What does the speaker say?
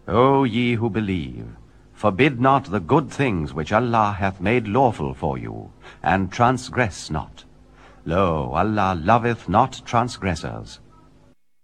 O ye who believe, forbid not the good things which Allah hath made lawful for you, and transgress not. Lo, Allah loveth not transgressors.